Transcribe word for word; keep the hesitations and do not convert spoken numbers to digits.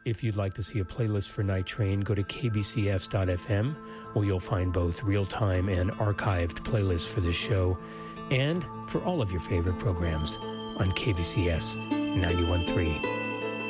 If you'd like to see a playlist for Night Train, go to k b c s dot f m, where you'll find both real-time and archived playlists for this show, and for all of your favorite programs on K B C S ninety-one point three.